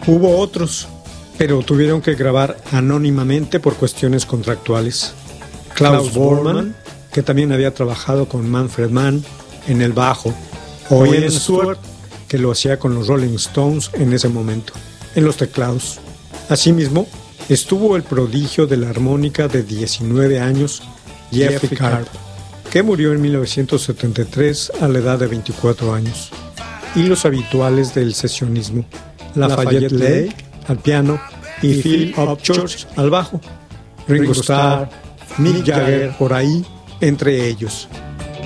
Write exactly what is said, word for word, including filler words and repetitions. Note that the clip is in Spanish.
Hubo otros, pero tuvieron que grabar anónimamente por cuestiones contractuales. Klaus Voormann, que también había trabajado con Manfred Mann en el bajo, o Ian Stewart, que lo hacía con los Rolling Stones en ese momento, en los teclados. Asimismo, estuvo el prodigio de la armónica de diecinueve años, Jeffrey Karp, que murió en mil novecientos setenta y tres a la edad de veinticuatro años, y los habituales del sesionismo, Lafayette Lake al piano y Phil Upchurch al bajo, Ringo Starr, Mick Jagger por ahí, entre ellos.